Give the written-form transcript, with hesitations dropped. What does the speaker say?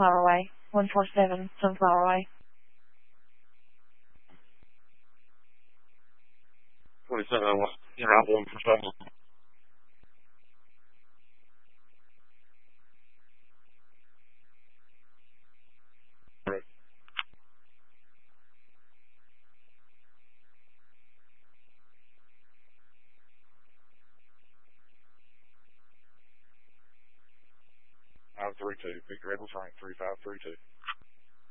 Sunflower Way, 147 Sunflower Way. 27, route 147. Victor Edwards, rank 3532.